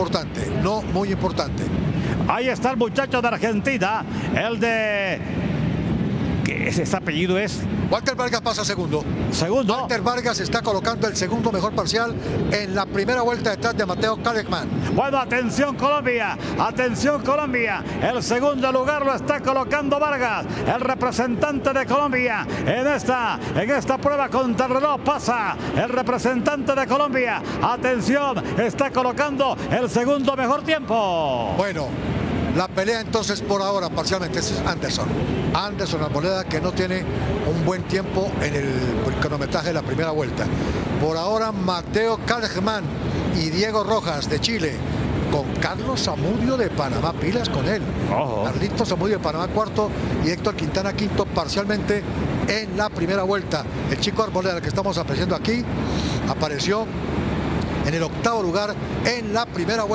importante, no muy importante. Ahí está el muchacho de Argentina, el de... ¿Qué es ese apellido? Es Walter Vargas pasa segundo. segundo. Walter Vargas está colocando el segundo mejor parcial en la primera vuelta detrás de Mateo Kalkman. Bueno, atención Colombia, atención Colombia. El segundo lugar lo está colocando Vargas, el representante de Colombia. En esta prueba contrarreloj pasa el representante de Colombia. Atención, está colocando el segundo mejor tiempo. Bueno, la pelea entonces por ahora parcialmente es Anderson. Anderson Arboleda, que no tiene un buen tiempo en el cronometraje de la primera vuelta. Por ahora Mateo Kalkman y Diego Rojas de Chile, con Carlos Zamudio de Panamá, pilas con él. Ojo. Carlitos Zamudio de Panamá cuarto y Héctor Quintana quinto parcialmente en la primera vuelta. El chico Arboleda, que estamos apreciando aquí, apareció en el octavo lugar en la primera vuelta.